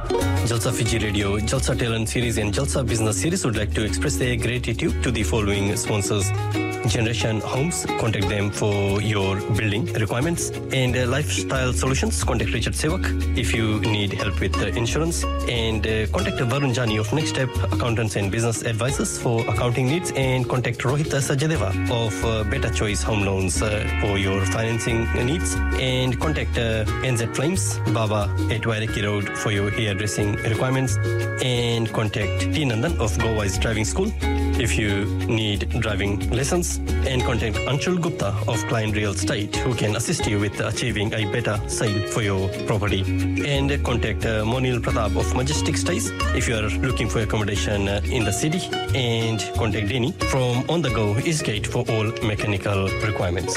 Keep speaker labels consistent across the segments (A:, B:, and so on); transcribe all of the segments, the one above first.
A: Jalsa Fiji Radio, Jalsa Talent Series and Jalsa Business Series would like to express their gratitude to the following sponsors. Generation Homes, contact them for your building requirements, and Lifestyle Solutions, contact Richard Sevak if you need help with insurance, and contact Varun Jani of Next Step Accountants and Business Advisors for accounting needs, and contact Rohit Sajadeva of Better Choice Home Loans for your financing needs, and contact NZ Flames, Baba at Wairiki Road for your hairdressing requirements, and contact T. Nandan of Go Wise Driving School if you need driving lessons, and contact Anshul Gupta of Klein Real Estate who can assist you with achieving a better sale for your property, and contact Monil Pratap of Majestic Stays if you are looking for accommodation in the city, and contact Denny from On The Go Eastgate for all mechanical requirements.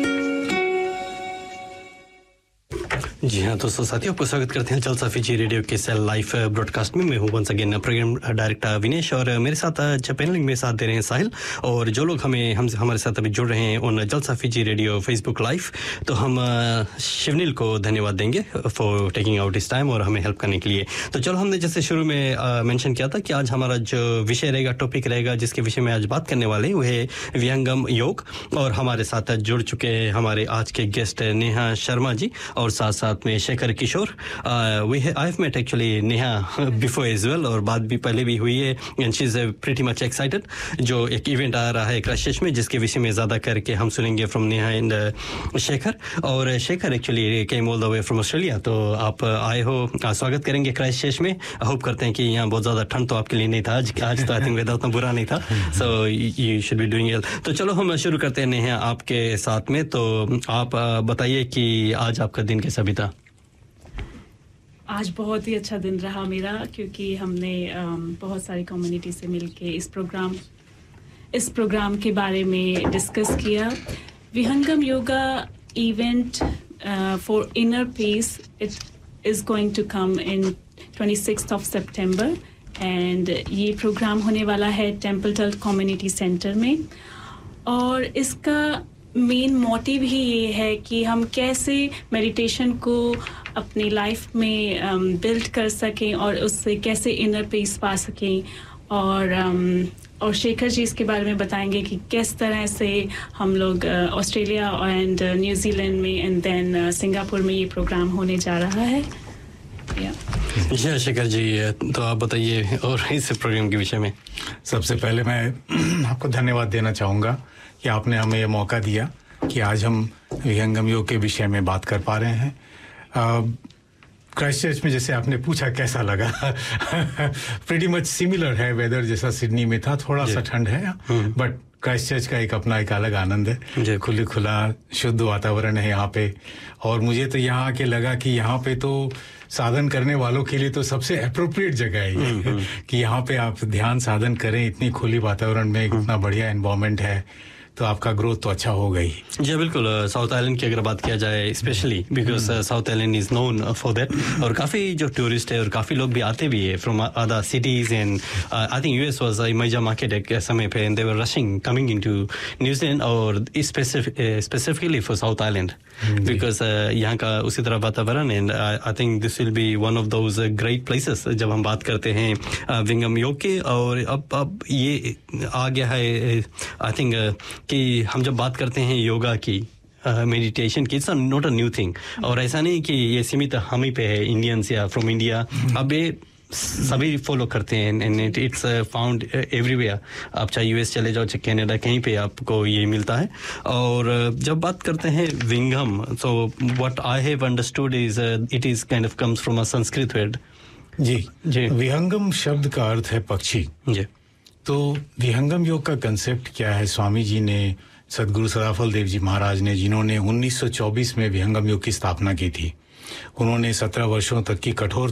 A: जी हाँ दोस्तों साथियों, आपको स्वागत करते हैं जलसा Fiji radio के cell live broadcast में। मैं हूं once again programme director Vinesh, और मेरे साथ पैनलिंग में साथ दे रहे हैं साहिल, और जो लोग हमारे साथ अभी जुड़ रहे हैं ऑन जलसा फीजी रेडियो फेसबुक लाइव, तो हम शिवनील को धन्यवाद देंगे फॉर टेकिंग आउट इस टाइम और हमें हेल्प करने के लिए। तो चलो, हमने जैसे शुरू में मेंशन किया था कि आज हमारा जो विषय रहेगा, टॉपिक रहेगा, जिसके विषय में आज बात करने वाले हैं वो है विहंगम योग, और हमारे साथ जुड़ चुके हैं हमारे आज के गेस्ट नेहा शर्मा जी और साथ में शेखर किशोर। I have met actually Neha before as well, और बात भी पहले भी हुई है, and she is pretty much excited. जो एक इवेंट आ रहा है क्राइस्टचर्च में, जिसके विषय में ज़्यादा करके हम सुनेंगे फ्रॉम नेहा एंड शेखर। और Shekhar actually came all the way from Australia, तो आप आए हो, स्वागत करेंगे क्राइस्टचर्च में। होप करते हैं कि यहाँ बहुत ज़्यादा ठंड तो आपके लिए नहीं था आज तो आई थिंक वेदर उतना बुरा नहीं था, so you should be doing well. तो चलो हम शुरू करते हैं नेहा आपके साथ में। तो आप बताइए कि आज आपका दिन कैसा बीता?
B: आज बहुत ही अच्छा दिन रहा मेरा, क्योंकि हमने बहुत सारी कम्युनिटी से मिलके इस प्रोग्राम के बारे में डिस्कस किया। विहंगम yoga event for inner peace, it is going to come in 26th of September, and ये प्रोग्राम होने वाला है टेम्पल कम्युनिटी सेंटर में। और इसका मेन मोटिव ही ये है कि हम कैसे मेडिटेशन को अपनी लाइफ में बिल्ड कर सकें और उससे कैसे इनर पीस पा सकें। और शेखर जी इसके बारे में बताएंगे कि किस तरह से हम लोग ऑस्ट्रेलिया एंड न्यूजीलैंड में एंड देन सिंगापुर में ये प्रोग्राम होने जा रहा है।
A: जी शेखर जी, तो आप बताइए और इस प्रोग्राम के विषय में।
C: सबसे पहले मैं आपको धन्यवाद देना चाहूँगा कि आपने हमें ये मौका दिया कि आज हम विहंगम योग के विषय में बात कर पा रहे हैं। क्राइस्टचर्च में जैसे आपने पूछा कैसा लगा, प्रीटी मच सिमिलर है, वेदर जैसा सिडनी में था, थोड़ा सा ठंड है, बट क्राइस्टचर्च का एक अलग आनंद है। खुला शुद्ध वातावरण है यहाँ पे, और मुझे तो यहाँ आके लगा कि यहाँ पे तो साधन करने वालों के लिए तो सबसे अप्रोप्रिएट जगह है कि यहाँ पे आप ध्यान साधन करें। इतनी खुली वातावरण में इतना बढ़िया एनवायरनमेंट है, तो आपका ग्रोथ तो अच्छा हो गई।
A: जी बिल्कुल, साउथ आइलैंड की अगर बात किया जाए specially, because south island is known for that, और काफ़ी जो टूरिस्ट है और काफ़ी लोग भी आते भी है from other cities, and I think US was a major market एक समय पे, and they were rushing coming into New Zealand, और specifically for south island, because यहाँ का उसी तरह वातावरण, and I think this will be one of those great places जब हम बात करते हैं विहंगम योग के। और अब ये आ गया है आई थिंक कि हम जब बात करते हैं योगा की, मेडिटेशन की, it's not a new thing, और ऐसा नहीं कि ये सीमित हम ही पे है, इंडियंस या फ्रॉम इंडिया, अब ये सभी फॉलो करते हैं, एंड इट्स फाउंड एवरीवेयर। आप चाहे यूएस चले जाओ, चाहे कनाडा, कहीं पे आपको ये मिलता है। और जब बात करते हैं विहंगम, so what I have understood is it is kind of comes from a Sanskrit word.
C: जी, विहंगम शब्द का अर्थ है पक्षी।
A: जी,
C: तो विहंगम योग का कंसेप्ट क्या है? स्वामी जी ने, सदगुरु सदाफल देव जी महाराज ने, जिन्होंने 1924 में विहंगम योग की स्थापना की थी, उन्होंने 17 वर्षों तक की कठोर